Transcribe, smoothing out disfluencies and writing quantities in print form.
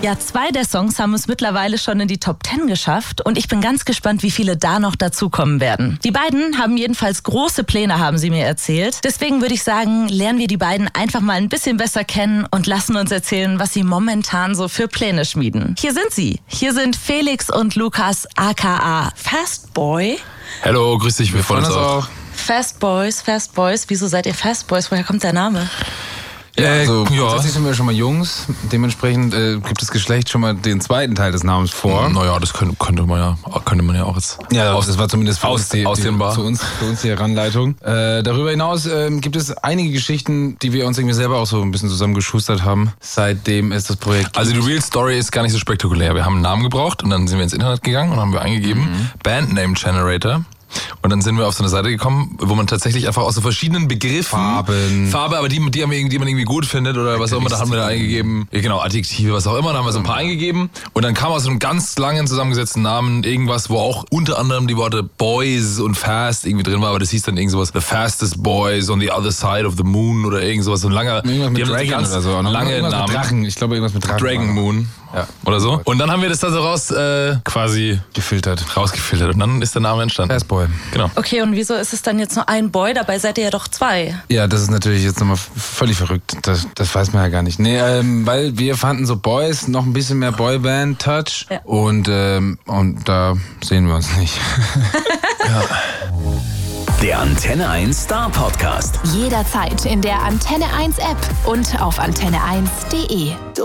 Ja, 2 der Songs haben es mittlerweile schon in die Top 10 geschafft und ich bin ganz gespannt, wie viele da noch dazukommen werden. Die beiden haben jedenfalls große Pläne, haben sie mir erzählt. Deswegen würde ich sagen, lernen wir die beiden einfach mal ein bisschen besser kennen und lassen uns erzählen, was sie momentan so für Pläne schmieden. Hier sind sie. Hier sind Felix und Lukas aka Fastboy. Hallo, grüß dich, wir freuen uns auch. Fast Boys. Wieso seid ihr Fast Boys? Woher kommt der Name? Tatsächlich sind wir schon mal Jungs. Dementsprechend gibt das Geschlecht schon mal den zweiten Teil des Namens vor. Naja, das könnte man ja auch jetzt. Ja, das war zumindest für uns ausdehnbar. Für uns die Heranleitung. Darüber hinaus gibt es einige Geschichten, die wir uns irgendwie selber auch so ein bisschen zusammengeschustert haben, seitdem es das Projekt gibt. Also die Real Story ist gar nicht so spektakulär. Wir haben einen Namen gebraucht und dann sind wir ins Internet gegangen und haben wir eingegeben Bandname Generator. Und dann sind wir auf so eine Seite gekommen, wo man tatsächlich einfach aus so verschiedenen Begriffen Farbe, aber die man irgendwie gut findet oder was auch immer, da haben wir da eingegeben. Ja, genau, Adjektive, was auch immer, da haben wir so ein paar eingegeben. Und dann kam aus so einem ganz langen zusammengesetzten Namen irgendwas, wo auch unter anderem die Worte Boys und Fast irgendwie drin war, aber das hieß dann irgend sowas, The Fastest Boys on the Other Side of the Moon oder irgend sowas, so ein langer, irgendwas mit Dragon oder so. Lange Namen. Mit Drachen, ich glaube irgendwas mit Drachen. Dragon Moon. Ja. Oder so. Und dann haben wir das da so rausgefiltert. Und dann ist der Name entstanden. Fastboy. Genau. Okay, und wieso ist es dann jetzt nur ein Boy? Dabei seid ihr ja doch 2. Ja, das ist natürlich jetzt nochmal völlig verrückt. Das weiß man ja gar nicht. Nee, weil wir fanden so Boys noch ein bisschen mehr Boyband-Touch. Ja. Und da sehen wir uns nicht. Ja. Der Antenne 1 Star Podcast. Jederzeit in der Antenne 1 App und auf antenne1.de.